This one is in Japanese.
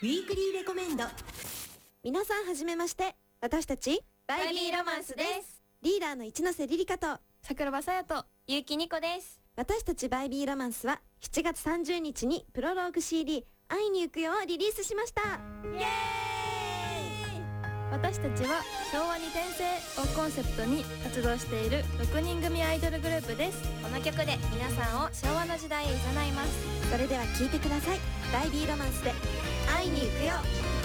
ウィークリーレコメンド。 皆さんはじめまして。私たちバイビーロマンスです。 リーダーの一ノ瀬リリカと桜庭さやと結城ニコです。 私たちバイビーロマンスは7月30日にプロローグ CD 会いに行くよをリリースしました。 イエーイ。私たちは昭和に転生をコンセプトに活動している6人組アイドルグループです。この曲で皆さんを昭和の時代へ誘います。 それでは聴いてください。バイビーロマンスで会いに行くよ。